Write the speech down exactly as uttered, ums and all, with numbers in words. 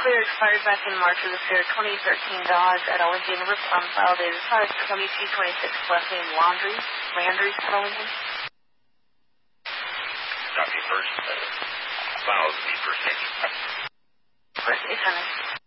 clear expired back in March of this year. twenty thirteen Dodge at Olympia. Number um, file date is W T twenty-six. Last name Laundry. Landry at Olympia. Copy first. Uh, file the first name. First eight hundred.